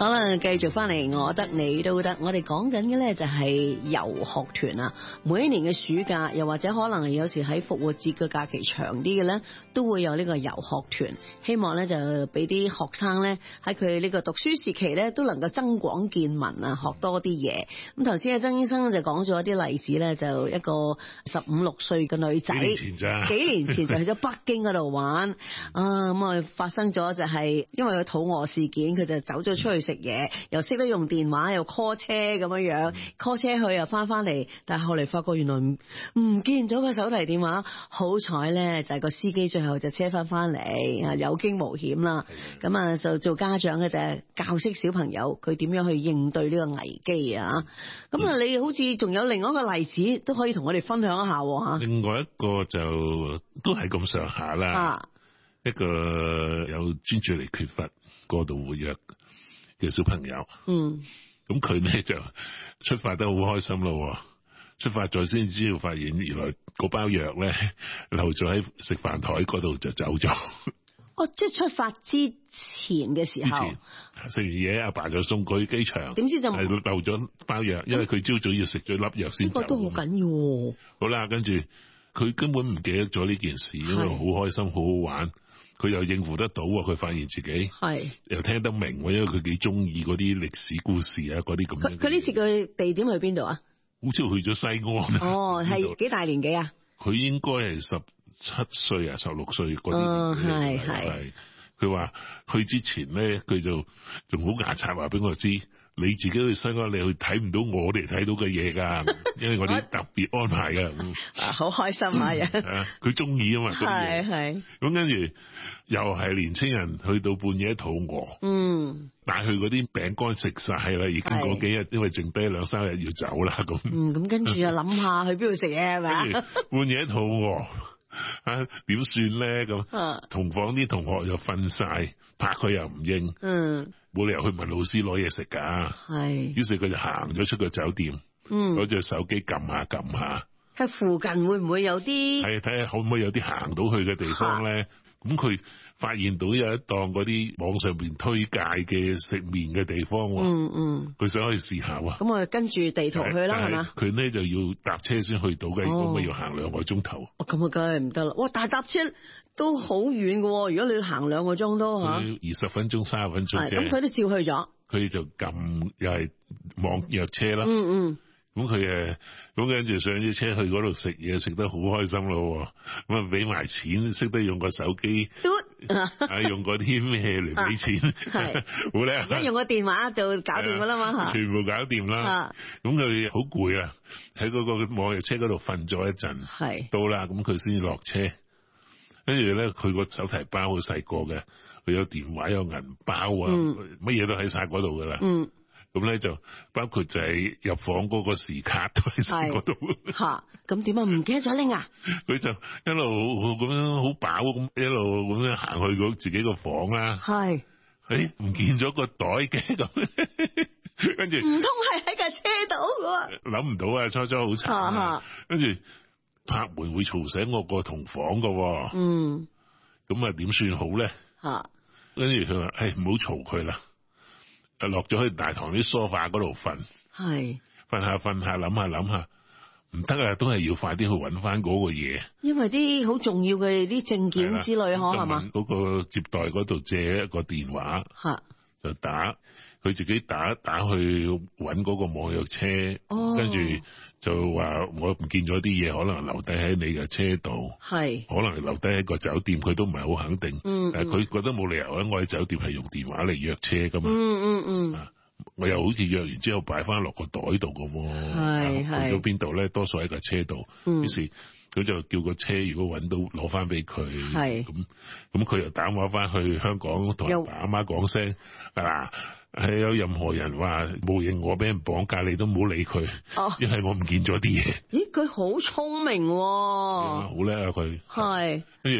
好啦，繼續翻嚟，我得你都得。我哋講緊嘅呢就係遊學團啊，每一年嘅暑假，又或者可能有時喺復活節嘅假期長啲嘅呢，都會有呢個遊學團。希望呢就俾啲學生呢喺佢呢個讀書時期呢都能夠增廣見聞啊，學多啲嘢。咁頭先阿曾醫生就講咗一啲例子呢，就一個15、16歲嘅女仔，幾年前就去咗北京嗰度玩啊，咁啊發生咗就係因為佢肚餓事件，佢就走咗出去食嘢，又識得用電話，又 call 車咁樣 call 車去又翻嚟，但係後嚟發覺原來唔見咗個手提電話，好彩咧就係個司機最後就車翻嚟啊，有驚無險啦。咁啊就做家長嘅就係教識小朋友佢點樣去應對呢個危機啊。咁啊你好似仲有另外一個例子都可以同我哋分享一下吓。 另外一個就都係咁上下啦，一個有專注力缺乏、過度活躍嘅小朋友，咁佢呢就出發得好開心咯。出發咗先知道發現原來嗰包藥咧留咗喺食飯台嗰度就走咗。 哦，即係出發之前嘅時候， 食完嘢，阿爸就送佢去機場， 點知就係漏咗包藥，因為佢朝早要食咗粒藥先走。 呢個都好緊要。 好啦，跟住佢根本唔記得咗呢件事，因為好開心，好好玩。佢又應付得到，佢發現自己又聽得明，因為佢幾中意嗰啲歷史故事啊，嗰啲咁樣。 佢呢次嘅地點去邊度啊？ 好似去咗西安。 哦，係幾大年紀啊？ 佢應該係17歲啊，16歲嗰啲年紀。係。佢話去之前咧，佢就仲好牙擦話俾我知，你自己去西安，你去睇唔到我哋睇到嘅嘢㗎，因為我哋特別安排㗎。 好開心啊！ 佢中意啊嘛。 係。 咁跟住又係年青人去到半夜肚餓。帶佢嗰啲餅乾食晒啦，已經嗰幾日，因為剩低2、3日要走啦咁。 咁跟住啊諗下去邊度食嘢係咪啊？ 半夜肚餓。點算咧咁？同房啲同學又瞓晒，拍佢又唔應，冇理由去問老師攞嘢食噶。於是佢就行咗出個酒店，攞隻手機撳下撳下， 喺附近會唔會有啲？ 係睇下可唔可以有啲行到去嘅地方咧？咁佢發現到有一檔嗰啲網上邊推介嘅食麵嘅地方，佢想去試下喎。 咁我跟住地圖去啦，係嘛？ 佢呢就要搭車先去到嘅，如果咪要行2個鐘頭。 咁啊，梗係唔得啦！哇，但係搭車都好遠嘅，如果你要行2個鐘都吓 ，20分鐘、30分鐘啫。 咁佢都照去咗。 佢就撳又係網約車啦。咁佢咁跟住上咗車去嗰度食嘢，食得好開心咯。咁啊俾埋錢，識得用個手機，用嗰啲咩嚟俾錢，好叻。 一用個電話就搞掂噶啦嘛， 全部搞掂啦。咁佢好攰啊，喺嗰個網約車嗰度瞓咗一陣，到啦，咁佢先落車。跟住咧，佢個手提包好細個嘅，佢有電話有銀包啊，乜嘢都喺晒嗰度噶啦。咁咧就包括就係入房嗰個時卡都喺晒嗰度。 咁點啊？唔記得咗拎啊？ 佢就一路咁樣好飽咁，一路咁樣行去自己個房啦。唔見咗個袋嘅咁，跟住唔通係喺架車度嘅？ 諗唔到啊！初初好慘，跟住拍門會嘈醒我個同房噶。咁啊點算好咧？跟住佢話：唔好嘈佢啦。落咗去大堂啲梳化嗰度瞓，瞓下諗下，唔得啊，都係要快啲去搵翻嗰個嘢，因為啲好重要嘅啲證件之類，係嘛？嗰個接待嗰度借一個電話，就打佢自己打去搵嗰個網約車，跟住就話我唔見咗啲嘢，可能留低喺你嘅車度，可能留低喺個酒店，佢都唔係好肯定。但係佢覺得冇理由喺我喺酒店係用電話嚟約車噶嘛。我又好似約完之後擺翻落個袋度噶，去到邊度咧？多數喺個車度。於是佢就叫個車，如果搵到攞翻俾佢。咁佢又打電話翻去香港同阿爸阿媽講聲係有任何人話冒認我俾人綁架，你都唔好理佢，因為我唔見咗啲嘢。咦，佢好聰明，好叻啊佢。跟住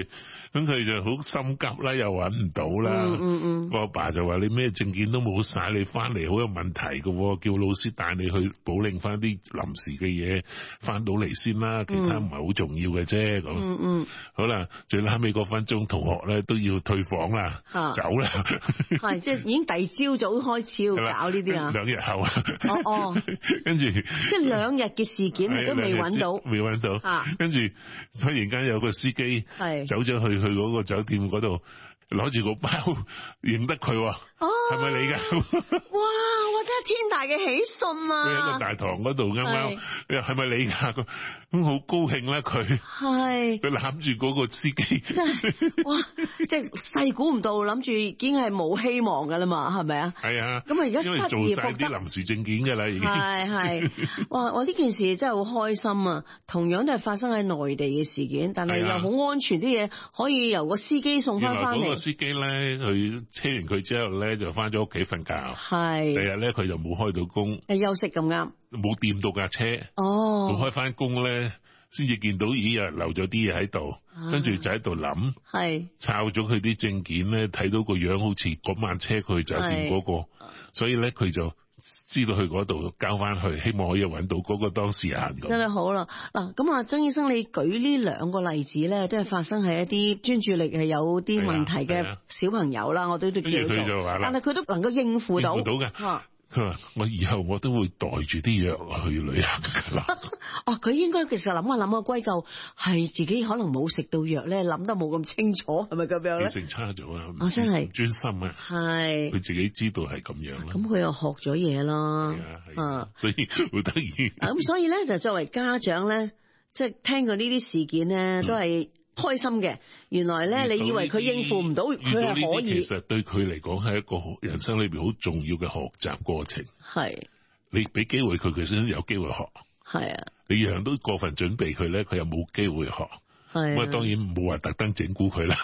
咁佢就好心急啦，又揾唔到啦。我阿爸就話：你咩證件都冇晒，你翻嚟好有問題㗎，叫老師帶你去補領翻啲臨時嘅嘢，翻到嚟先啦，其他唔係好重要嘅啫。咁好啦，最後尾嗰分鐘，同學咧都要退房啦，走啦。 係即係已經第二朝早開始要搞呢啲啊。 2日後啊。跟住即係2日嘅事件，你都未揾到。 未揾到。跟住忽然間有個司機走咗去嗰個酒店嗰度，攞住個包認得佢，係咪你㗎？ 哇！我真係天大嘅喜訊啊！ 佢喺個大堂嗰度啱啱，係咪你㗎？咁好高興啦！佢攬住嗰個司機， 真係哇！即係細估唔到，諗住已經係冇希望㗎啦嘛，係咪啊？ 係啊！ 咁啊，而家因為做曬啲臨時證件㗎啦，已經係哇！我呢件事真係好開心啊！同樣都係發生喺內地嘅事件，但係又好安全，啲嘢可以由個司機送翻嚟。 嗰個司機咧，佢車完佢之後咧，就翻咗屋企瞓覺。第日咧，佢就冇開到工， 休息咁啱， 冇掂到架車。到開翻工咧，先至見到咦呀留咗啲嘢喺度，跟住就喺度諗，抄咗佢啲證件咧，睇到個樣好似嗰晚車佢去酒店嗰個，所以咧佢就知道去嗰度交翻去，希望可以揾到嗰個當事人。 真係好啦，嗱咁啊，曾醫生，你舉呢2個例子咧，都係發生喺一啲專注力係有啲問題嘅小朋友啦，我都叫做，但係佢都能夠應付到㗎。 佢話：我以後我都會袋住啲藥去旅行㗎啦。 佢應該其實諗下歸咎係自己可能冇食到藥咧，諗得冇咁清楚，係咪咁樣咧？記性差咗啊！真係唔專心啊！佢自己知道係咁樣啦。咁佢又學咗嘢啦。所以好得意。咁所以咧，就作為家長咧，即係聽過呢啲事件咧，都係開心嘅。原來咧，你以為佢應付唔到，佢係可以。其實對佢嚟講係一個人生裏邊好重要嘅學習過程。你俾機會佢，佢先有機會學。你樣樣都過分準備佢咧，佢又冇機會學。咁當然冇話特登整蠱佢啦。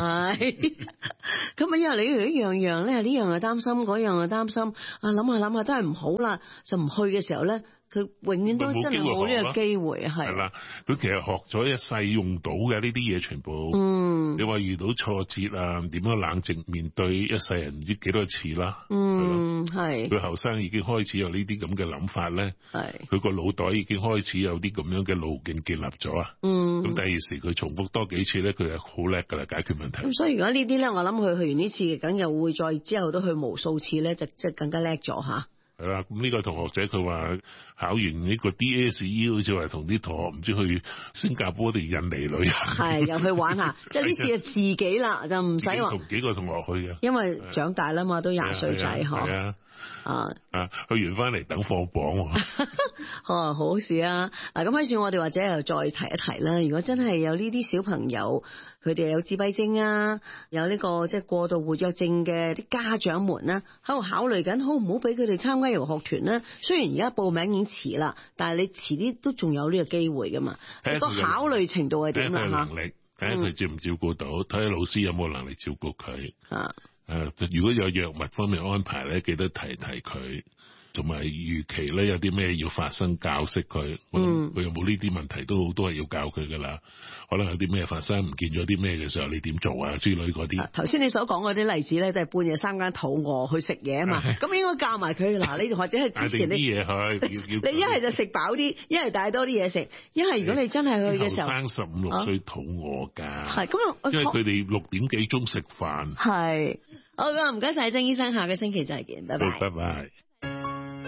咁因為你如果樣樣咧，呢樣又擔心，嗰樣又擔心，諗下都係唔好啦，就唔去嘅時候咧。佢永遠都真係冇呢個機會，係啦。佢其實學咗一世用到嘅呢啲嘢，全部。你話遇到挫折啊，點樣冷靜面對一世人唔知幾多次啦。係。佢後生已經開始有呢啲咁嘅諗法咧。佢個腦袋已經開始有啲咁樣嘅路徑建立咗啊。咁第二時佢重複多幾次咧，佢係好叻㗎啦，解決問題。咁所以如果呢啲咧，我諗佢去完呢次，梗又會再之後都去無數次咧，就即係更加叻咗嚇。係啦，咁呢個同學仔佢話考完呢個 DSE， 好似話同啲同學唔知去新加坡定印尼旅行，又去玩下，即係呢次就自己啦，就唔使話同幾個同學去嘅，因為長大啦嘛，都20歲仔嗬。去完翻嚟等放榜。好事啊！嗱，咁喺處我哋或者又再提一提啦。如果真係有呢啲小朋友，佢哋有自閉症啊，有呢個即係過度活躍症嘅啲家長們咧，喺度考慮緊好唔好俾佢哋參加遊學團咧。雖然而家報名已經遲啦，但係你遲啲都仲有呢個機會噶嘛。個考慮程度係點啊？能力睇下佢照唔照顧到，睇下老師有冇能力照顧佢。如果有藥物方面安排咧，記得提佢。同埋預期咧有啲咩要發生，教識佢。佢有冇呢啲問題都好多係要教佢噶啦。可能有啲咩發生，唔見咗啲咩嘅時候，你點做啊之類嗰啲。頭先你所講嗰啲例子咧，都係半夜3更肚餓去食嘢啊嘛。咁應該教埋佢嗱，你或者係之前啲嘢去。你一係就食飽啲，一係帶多啲嘢食。一係如果你真係去嘅時候，生15、16歲肚餓㗎。係咁，因為佢哋6點幾鐘食飯。係好咁，唔該晒曾醫生，下個星期再見，拜拜。拜拜。